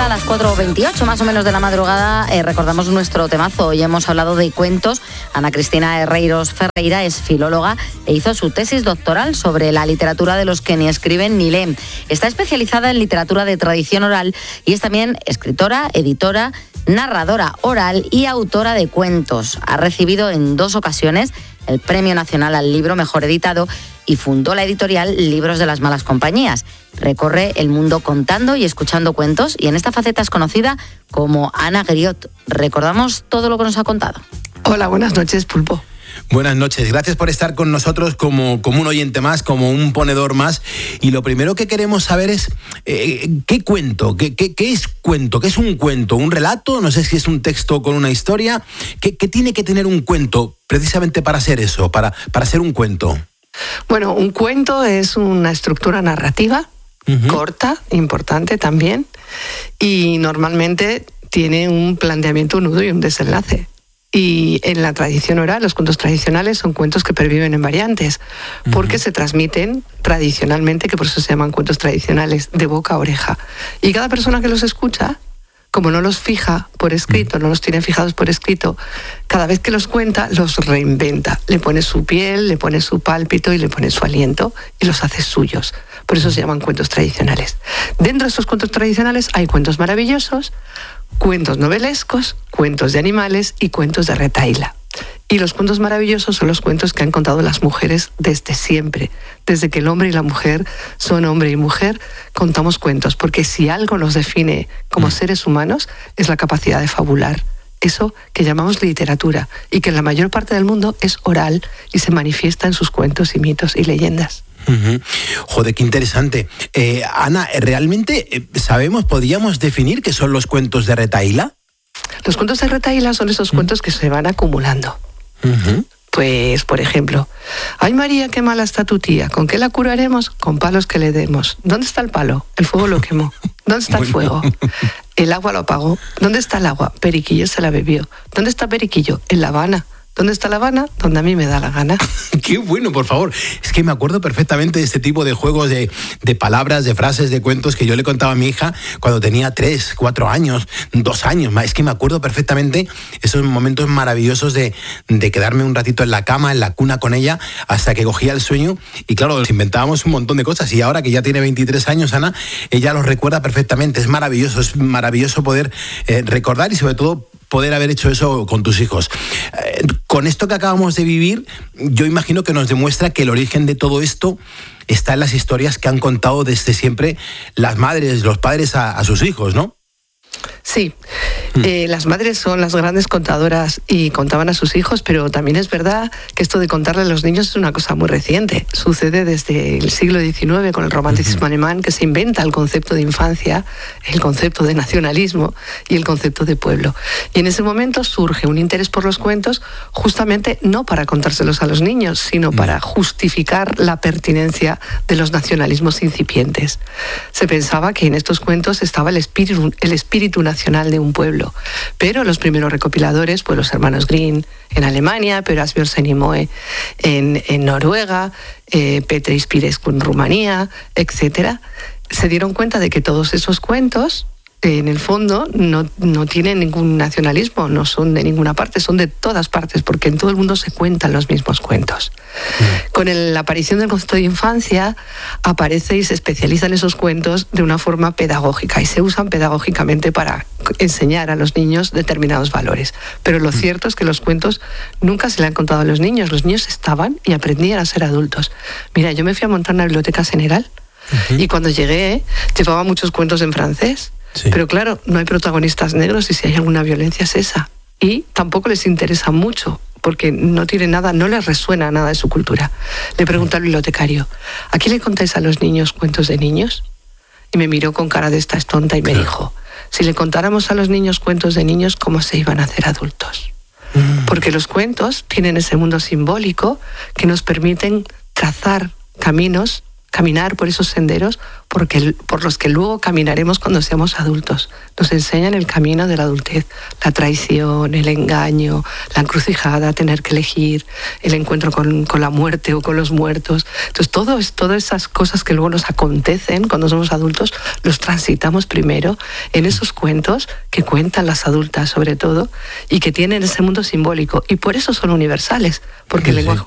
a las 4:28 más o menos de la madrugada. Recordamos nuestro temazo. Hoy hemos hablado de cuentos. Ana Cristina Herreiros Ferreira es filóloga e hizo su tesis doctoral sobre la literatura de los que ni escriben ni leen. Está especializada en literatura de tradición oral y es también escritora, editora, narradora oral y autora de cuentos. Ha recibido en 2 ocasiones el Premio Nacional al Libro Mejor Editado y fundó la editorial Libros de las Malas Compañías. Recorre el mundo contando y escuchando cuentos y en esta faceta es conocida como Ana Griot. Recordamos todo lo que nos ha contado. Hola, buenas noches, Pulpo. Buenas noches, gracias por estar con nosotros como un oyente más, como un ponedor más. Y lo primero que queremos saber es, ¿qué cuento? ¿Qué es cuento? ¿Qué es un cuento? ¿Un relato? No sé si es un texto con una historia. ¿Qué tiene que tener un cuento precisamente para ser eso, para ser un cuento? Bueno, un cuento es una estructura narrativa, corta, importante también, y normalmente tiene un planteamiento, un nudo y un desenlace. Y en la tradición oral, los cuentos tradicionales son cuentos que perviven en variantes, porque se transmiten tradicionalmente, que por eso se llaman cuentos tradicionales, de boca a oreja. Y cada persona que los escucha, como no los fija por escrito, no los tiene fijados por escrito, cada vez que los cuenta, los reinventa. Le pone su piel, le pone su pálpito y le pone su aliento y los hace suyos. Por eso se llaman cuentos tradicionales. Dentro de estos cuentos tradicionales hay cuentos maravillosos, cuentos novelescos, cuentos de animales y cuentos de retahíla. Y los cuentos maravillosos son los cuentos que han contado las mujeres desde siempre. Desde que el hombre y la mujer son hombre y mujer, contamos cuentos. Porque si algo nos define como seres humanos, es la capacidad de fabular. Eso que llamamos literatura y que en la mayor parte del mundo es oral y se manifiesta en sus cuentos y mitos y leyendas. Joder, qué interesante. Ana, ¿realmente podríamos definir qué son los cuentos de retahíla? Los cuentos de retahíla son esos cuentos que se van acumulando. Pues, por ejemplo, ay María, qué mala está tu tía, ¿con qué la curaremos? Con palos que le demos. ¿Dónde está el palo? El fuego lo quemó. ¿Dónde está el fuego? El agua lo apagó. ¿Dónde está el agua? Periquillo se la bebió. ¿Dónde está Periquillo? En La Habana. ¿Dónde está La Habana? Donde a mí me da la gana. Qué bueno, por favor. Es que me acuerdo perfectamente de este tipo de juegos de palabras, de frases, de cuentos que yo le contaba a mi hija cuando tenía 3, 4 años, 2 años. Es que me acuerdo perfectamente esos momentos maravillosos de quedarme un ratito en la cama, en la cuna con ella, hasta que cogía el sueño. Y claro, nos inventábamos un montón de cosas. Y ahora que ya tiene 23 años, Ana, ella los recuerda perfectamente. Es maravilloso poder recordar y sobre todo poder haber hecho eso con tus hijos. Con esto que acabamos de vivir, yo imagino que nos demuestra que el origen de todo esto está en las historias que han contado desde siempre las madres, los padres a sus hijos, ¿no? Sí, las madres son las grandes contadoras y contaban a sus hijos, pero también es verdad que esto de contarle a los niños es una cosa muy reciente. Sucede desde el siglo XIX con el romanticismo alemán, que se inventa el concepto de infancia, el concepto de nacionalismo y el concepto de pueblo. Y en ese momento surge un interés por los cuentos, justamente no para contárselos a los niños, sino para justificar la pertinencia de los nacionalismos incipientes. Se pensaba que en estos cuentos estaba el espíritu nacional de un pueblo, pero los primeros recopiladores, pues los hermanos Grimm en Alemania, pero Asbjørnsen y Moe en Noruega, Petre Ispirescu en Rumanía, etcétera, se dieron cuenta de que todos esos cuentos en el fondo no tienen ningún nacionalismo, no son de ninguna parte, son de todas partes, porque en todo el mundo se cuentan los mismos cuentos. Con la aparición del concepto de infancia, aparece y se especializan esos cuentos de una forma pedagógica y se usan pedagógicamente para enseñar a los niños determinados valores. Pero lo cierto es que los cuentos nunca se le han contado a los niños estaban y aprendían a ser adultos. Mira, yo me fui a montar una biblioteca general y cuando llegué llevaba muchos cuentos en francés. Sí. Pero claro, no hay protagonistas negros y si hay alguna violencia es esa. Y tampoco les interesa mucho, porque no tiene nada, no les resuena nada de su cultura. Le pregunté al bibliotecario, ¿a quién le contáis a los niños cuentos de niños? Y me miró con cara de esta es tonta y me dijo, si le contáramos a los niños cuentos de niños, ¿cómo se iban a hacer adultos? Porque los cuentos tienen ese mundo simbólico que nos permiten trazar caminos caminar por esos senderos por los que luego caminaremos cuando seamos adultos. Nos enseñan el camino de la adultez, la traición, el engaño, la encrucijada, tener que elegir, el encuentro con la muerte o con los muertos. Entonces, todas esas cosas que luego nos acontecen cuando somos adultos, los transitamos primero en esos cuentos que cuentan las adultas sobre todo y que tienen ese mundo simbólico. Y por eso son universales, porque el lenguaje